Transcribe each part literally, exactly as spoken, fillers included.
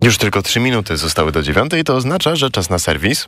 Już tylko trzy minuty zostały do dziewiątej, to oznacza, że czas na serwis.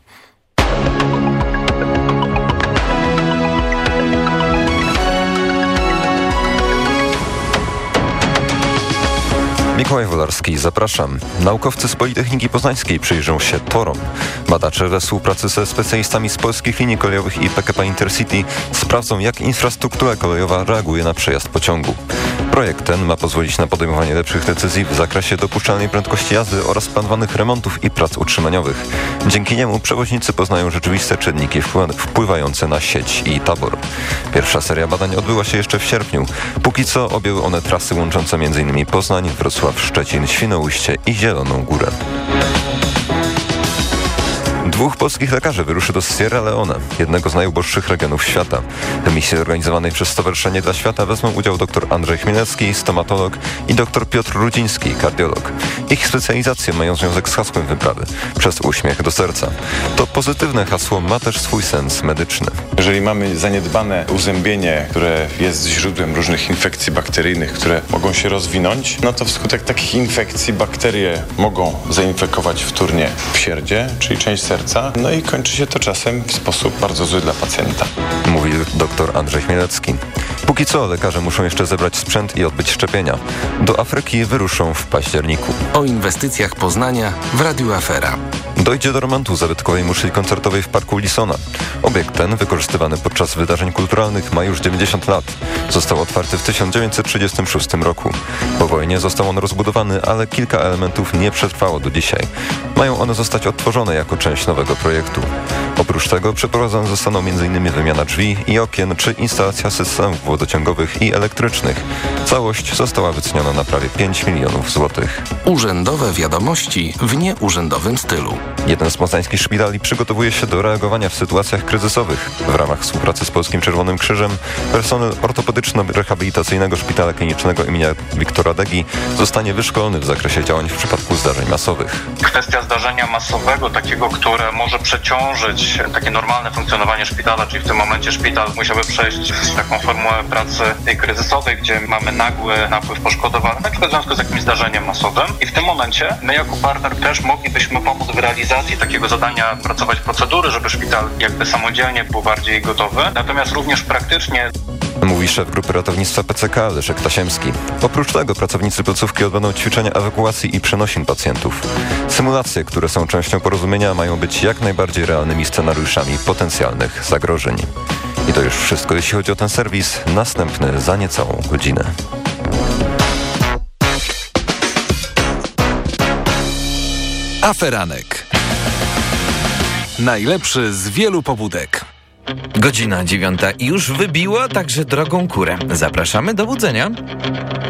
Mikołaj Wolarski, zapraszam. Naukowcy z Politechniki Poznańskiej przyjrzą się torom. Badacze we współpracy ze specjalistami z polskich linii kolejowych i P K P Intercity sprawdzą, jak infrastruktura kolejowa reaguje na przejazd pociągu. Projekt ten ma pozwolić na podejmowanie lepszych decyzji w zakresie dopuszczalnej prędkości jazdy oraz planowanych remontów i prac utrzymaniowych. Dzięki niemu przewoźnicy poznają rzeczywiste czynniki wpływające na sieć i tabor. Pierwsza seria badań odbyła się jeszcze w sierpniu. Póki co objęły one trasy łączące m.in. Poznań, Wrocław, Szczecin, Świnoujście i Zieloną Górę. Dwóch polskich lekarzy wyruszy do Sierra Leone, jednego z najuboższych regionów świata. W misji organizowanej przez Stowarzyszenie dla Świata wezmą udział dr Andrzej Chmielewski, stomatolog i dr Piotr Rudziński, kardiolog. Ich specjalizacje mają związek z hasłem wyprawy – przez uśmiech do serca. To pozytywne hasło ma też swój sens medyczny. Jeżeli mamy zaniedbane uzębienie, które jest źródłem różnych infekcji bakteryjnych, które mogą się rozwinąć, no to wskutek takich infekcji bakterie mogą zainfekować wtórnie wsierdzie, czyli część serca, no i kończy się to czasem w sposób bardzo zły dla pacjenta. Mówi dr Andrzej Chmielewski. Póki co lekarze muszą jeszcze zebrać sprzęt i odbyć szczepienia. Do Afryki wyruszą w październiku. O inwestycjach Poznania w Radiu Afera. Dojdzie do remontu zabytkowej muszli koncertowej w Parku Lisona. Obiekt ten, wykorzystywany podczas wydarzeń kulturalnych, ma już dziewięćdziesiąt lat. Został otwarty w tysiąc dziewięćset trzydziestym szóstym roku. Po wojnie został on rozbudowany, ale kilka elementów nie przetrwało do dzisiaj. Mają one zostać odtworzone jako część nowego projektu. Oprócz tego przeprowadzone zostaną m.in. wymiana drzwi i okien czy instalacja systemów wodociągowych i elektrycznych. Całość została wyceniona na prawie pięć milionów złotych. Urzędowe wiadomości w nieurzędowym stylu. Jeden z poznańskich szpitali przygotowuje się do reagowania w sytuacjach kryzysowych. W ramach współpracy z Polskim Czerwonym Krzyżem personel ortopedyczno-rehabilitacyjnego Szpitala Klinicznego im. Wiktora Degi zostanie wyszkolony w zakresie działań w przypadku zdarzeń masowych. Kwestia zdarzenia masowego, takiego, które może przeciążyć takie normalne funkcjonowanie szpitala, czyli w tym momencie szpital musiałby przejść w taką formułę pracy tej kryzysowej, gdzie mamy nagły napływ poszkodowanych, na przykład w związku z jakimś zdarzeniem masowym. I w tym momencie my jako partner też moglibyśmy pomóc w realizacji takiego zadania, pracować procedury, żeby szpital jakby samodzielnie był bardziej gotowy, natomiast również praktycznie. Mówi szef Grupy Ratownictwa P C K Leszek Tasiemski. Oprócz tego pracownicy placówki odbędą ćwiczenia ewakuacji i przenosin pacjentów. Symulacje, które są częścią porozumienia, mają być jak najbardziej realnymi scenariuszami potencjalnych zagrożeń. I to już wszystko, jeśli chodzi o ten serwis. Następny za niecałą godzinę. Aferanek. Najlepszy z wielu pobudek. Godzina dziewiąta już wybiła, także drogą kurę. Zapraszamy do budzenia.